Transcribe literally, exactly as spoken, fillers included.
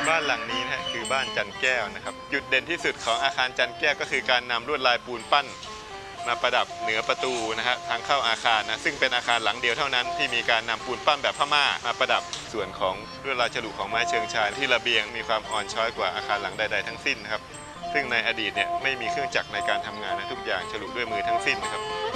บ้านหลังนี้นะฮะคือบ้านจันแก้วนะครับจุดเด่นที่สุดของอาคารจันแก้วก็คือการนำลวดลายปูนปั้นมาประดับเหนือประตูนะฮะทางเข้าอาคารนะซึ่งเป็นอาคารหลังเดียวเท่านั้นที่มีการนำปูนปั้นแบบพม่ามาประดับส่วนของลวดลายฉลุของไม้เชิงชายที่ระเบียงมีความอ่อนช้อยกว่าอาคารหลังใดๆทั้งสิ้นนะครับซึ่งในอดีตเนี่ยไม่มีเครื่องจักรในการทำงานนะทุกอย่างฉลุด้วยมือทั้งสิ้นนะครับ